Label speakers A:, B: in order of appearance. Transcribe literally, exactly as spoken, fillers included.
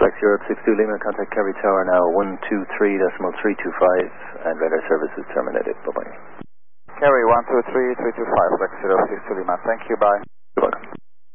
A: Flex Europe six two Lima, contact Kerry Tower now one two three decimal three two five, and radar service is terminated. Bye-bye.
B: Kerry one two three three two five, Flex Europe six two Lima, thank you, bye.